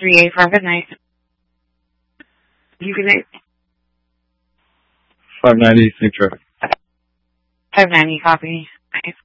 538 for a good night. You can 590, same traffic. 590, copy. Nice.